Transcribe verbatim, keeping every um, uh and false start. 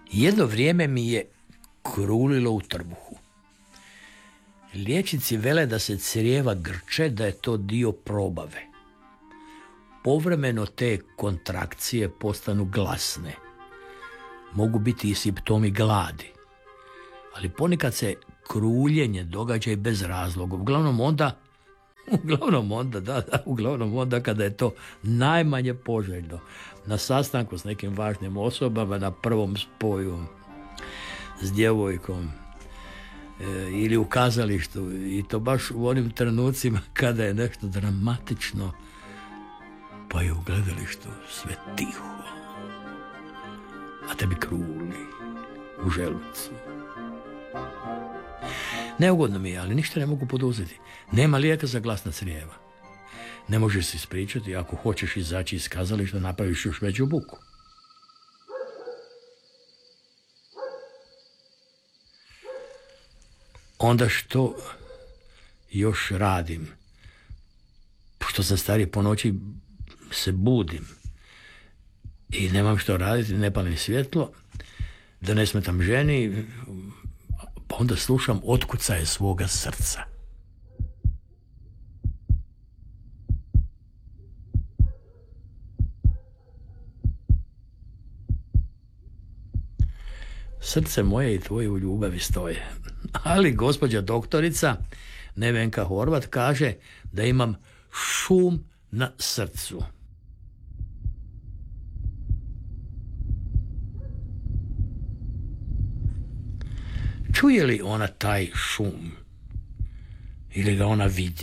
Jedno vrijeme mi je krulilo u trbuhu. Liječnici vele da se crijeva grče, da je to dio probave. Povremeno te kontrakcije postanu glasne. Mogu biti i simptomi gladi. Ali ponekad se kruljenje događa i bez razloga. Uglavnom onda, uglavnom onda, da, da, uglavnom onda kada je to najmanje poželjno. Na sastanku s nekim važnim osobama, na prvom spoju s djevojkom e, ili u kazalištu, i to baš u onim trenucima kada je nešto dramatično, pa je u gledalištu sve tiho, a tebi kruli u želucu. Neugodno mi je, ali ništa ne mogu poduzeti. Nema lijeka za glasna crijeva. Ne možeš se ispričati, ako hoćeš izaći iz kazališta, napraviš još veću buku. Onda što još radim? Pošto sam stariji, po noći se budim i nemam što raditi, ne palim svjetlo, da ne smetam ženi, pa onda slušam otkucaje svoga srca. Srce moje i tvoje u ljubavi stoje. Ali gospođa doktorica Nevenka Horvat kaže da imam šum na srcu. Čuje li ona taj šum? Ili ga ona vidi?